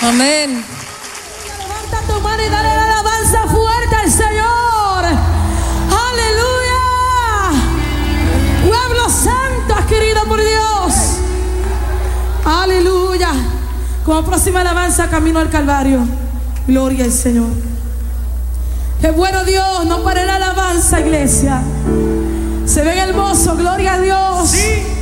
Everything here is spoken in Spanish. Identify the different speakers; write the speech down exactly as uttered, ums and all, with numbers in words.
Speaker 1: Amén.
Speaker 2: Levanta tu mano y dale la alabanza fuerte al Señor. Aleluya. Pueblo santo adquirido por Dios. Aleluya. Como próxima alabanza, camino al Calvario. Gloria al Señor. Qué bueno Dios. No pare la alabanza, iglesia. Se ven hermosos. Gloria a Dios.
Speaker 3: Sí.